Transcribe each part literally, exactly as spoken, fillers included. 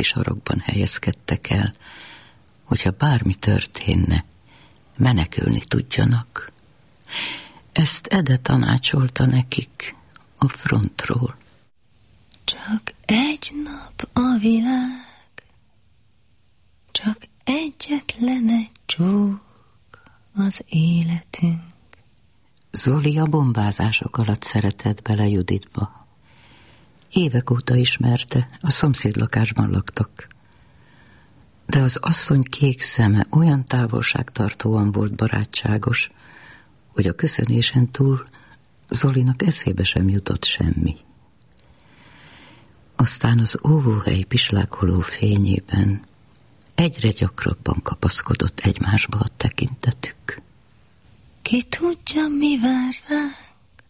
alatti sarokban helyezkedtek el, hogyha bármi történne, menekülni tudjanak. Ezt Ede tanácsolta nekik a frontról. Csak egy nap a világ, csak egyetlen egy csók az életünk. Zoli a bombázások alatt szeretett bele Juditba. Évek óta ismerte, a szomszédlakásban laktak. De az asszony kék szeme olyan távolságtartóan volt barátságos, hogy a köszönésen túl Zolinak eszébe sem jutott semmi. Aztán az óvóhely pislákoló fényében egyre gyakrabban kapaszkodott egymásba a tekintetük. Ki tudja, mi vár ránk?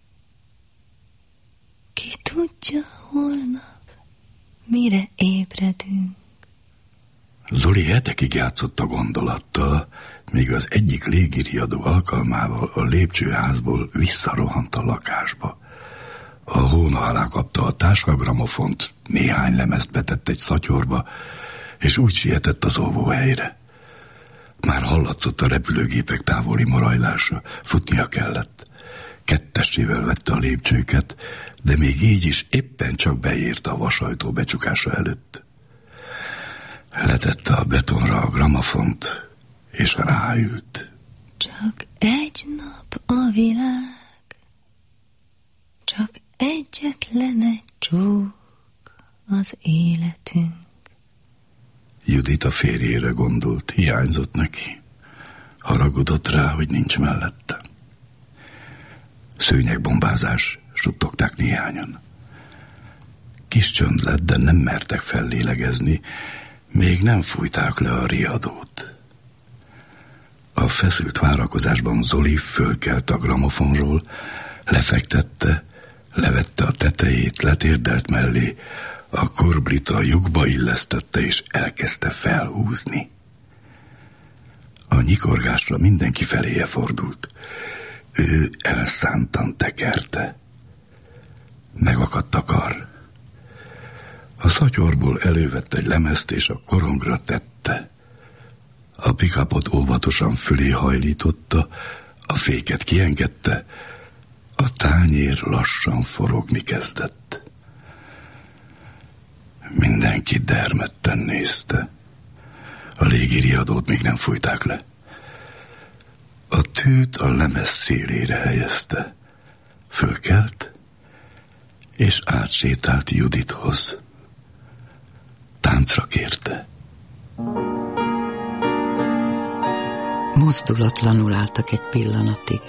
Ki tudja, holnap mire ébredünk? Zoli hetekig játszott a gondolattal, míg az egyik légiriadó alkalmával a lépcsőházból visszarohant a lakásba. A hóna alá kapta a táskagramofont, néhány lemezt betett egy szatyorba, és úgy sietett az óvóhelyre. Már hallatszott a repülőgépek távoli morajlása, futnia kellett. Kettesével vette a lépcsőket, de még így is éppen csak beért a vasajtó becsukása előtt. Letette a betonra a gramofont, és ráült. Csak egy nap a világ, csak egyetlen egy csók az életünk. Judit a férjére gondolt, hiányzott neki. Haragudott rá, hogy nincs mellette. Szőnyegbombázás, suttogták néhányan. Kis csönd lett, de nem mertek fellélegezni, még nem fújták le a riadót. A feszült várakozásban Zoli fölkelt a gramofonról, lefektette, levette a tetejét, letérdelt mellé, a korblit a lyukba illesztette, és elkezdte felhúzni. A nyikorgásra mindenki feléje fordult. Ő elszántan tekerte. Megakadt a kar. A szatyorból elővett egy lemezt, és a korongra tette. A pikapot óvatosan fölé hajlította, a féket kiengedte, a tányér lassan forogni kezdett. Mindenki dermedten nézte. A légiriadót még nem fújták le. A tűt a lemez szélére helyezte. Fölkelt, és átsétált Judithoz. Táncra kérte. Mozdulatlanul álltak egy pillanatig.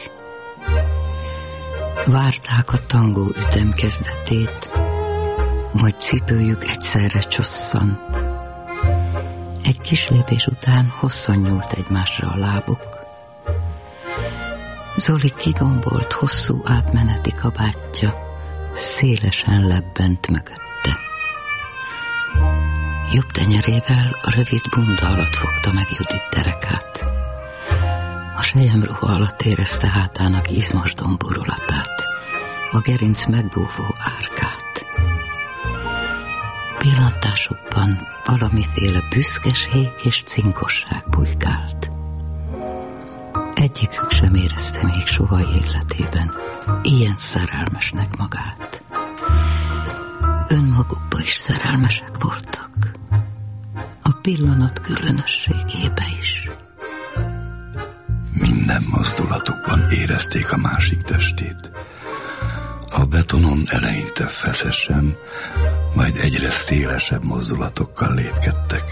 Várták a tangó ütem kezdetét, majd cipőjük egyszerre csosszan. Egy kis lépés után hosszan nyúlt egymásra a lábuk. Zoli kigombolt hosszú átmeneti kabátja szélesen lebbent mögötte. Jobb tenyerével a rövid bunda alatt fogta meg Judit derekát. A selyemruha alatt érezte hátának izmos domborulatát, a gerinc megbúvó árkát. Pillantásukban valamiféle büszkeség és cinkosság bujkált. Egyikük sem érezte még soha életében ilyen szerelmesnek magát. Önmagukba is szerelmesek voltak, a pillanat különösségébe is. Minden mozdulatukban érezték a másik testét. A betonon eleinte feszesen, majd egyre szélesebb mozdulatokkal lépkedtek.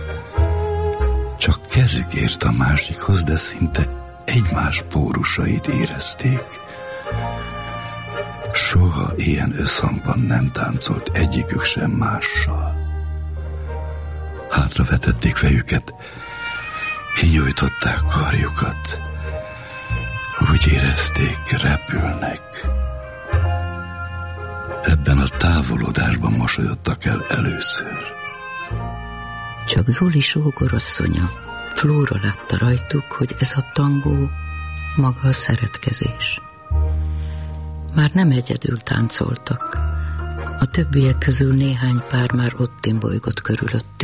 Csak kezük ért a másikhoz, de szinte egymás pórusait érezték. Soha ilyen összhangban nem táncolt egyikük sem mással. Hátravetették fejüket, kinyújtották karjukat, úgy érezték, repülnek. Ebben a távolodásban mosolyodtak el először. Csak Zoli sógorasszonya, Flóra látta rajtuk, hogy ez a tangó maga a szeretkezés. Már nem egyedül táncoltak. A többiek közül néhány pár már ott imbolygott körülöttük.